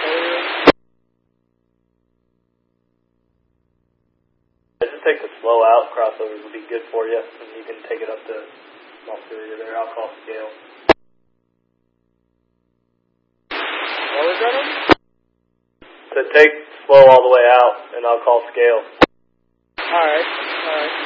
Just take the slow out. Crossovers will be good for you, and you can take it up to small failure there. I'll call scale. What was that? So take slow all the way out, and I'll call scale. Alright.